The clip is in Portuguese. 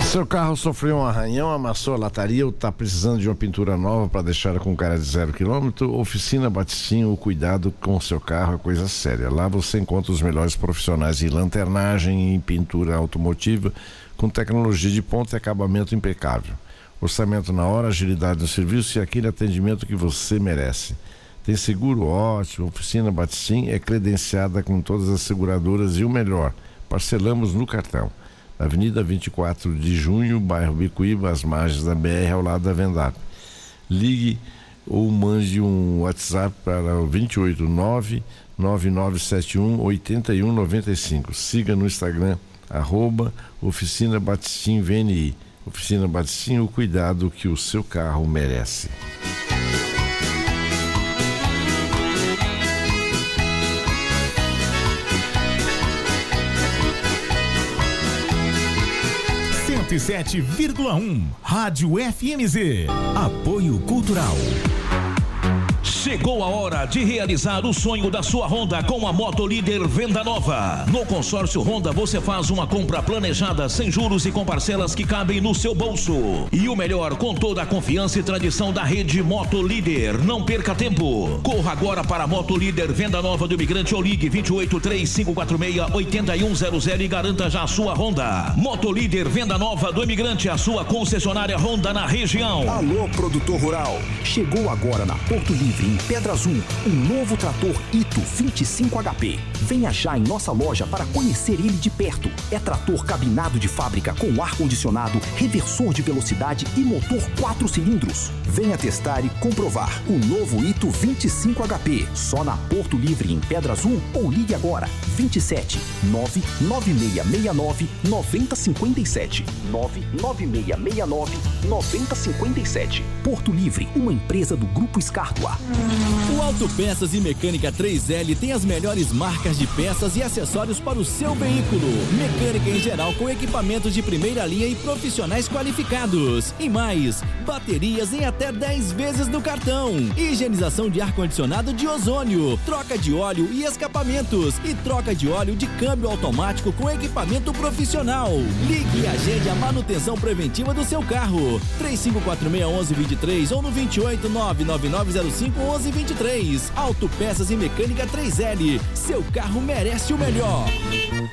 Seu carro sofreu um arranhão, amassou a lataria ou está precisando de uma pintura nova para deixar com cara de 0 km? Oficina Batistinho, o cuidado com o seu carro é coisa séria. Lá você encontra os melhores profissionais em lanternagem e em pintura automotiva, com tecnologia de ponta e acabamento impecável. Orçamento na hora, agilidade no serviço e aquele atendimento que você merece. Tem seguro ótimo. Oficina Batistinho é credenciada com todas as seguradoras e o melhor, parcelamos no cartão. Avenida 24 de Junho, bairro Bicuíba, às margens da BR, ao lado da Vendap. Ligue ou mande um WhatsApp para o 289-9971-8195. Siga no Instagram, @Oficina Batistinho VNI. Oficina Batistinho, o cuidado que o seu carro merece. e 7,1 Rádio FMZ. Apoio Cultural. Chegou a hora de realizar o sonho da sua Honda com a Moto Líder Venda Nova. No consórcio Honda você faz uma compra planejada sem juros e com parcelas que cabem no seu bolso. E o melhor, com toda a confiança e tradição da rede Moto Líder. Não perca tempo. Corra agora para a Moto Líder Venda Nova do Imigrante ou ligue 283546-8100 e garanta já a sua Honda. Moto Líder Venda Nova do Imigrante, a sua concessionária Honda na região. Alô, produtor rural. Chegou agora na Porto Livre, em Pedra Azul, um novo trator Ito 25 HP. Venha já em nossa loja para conhecer ele de perto. É trator cabinado de fábrica com ar-condicionado, reversor de velocidade e motor 4 cilindros. Venha testar e comprovar o novo Ito 25 HP. Só na Porto Livre, em Pedra Azul, ou ligue agora 27 99669 9057. 99669 9057. Porto Livre, uma empresa do Grupo Escártua. O Autopeças e Mecânica 3L tem as melhores marcas de peças e acessórios para o seu veículo. Mecânica em geral com equipamentos de primeira linha e profissionais qualificados. E mais, baterias em até 10 vezes no cartão. Higienização de ar-condicionado de ozônio, troca de óleo e escapamentos e troca de óleo de câmbio automático com equipamento profissional. Ligue e agende a manutenção preventiva do seu carro. 3546-1123 ou no 2899905-1123. Autopeças e Mecânica 3L. Seu carro merece o melhor.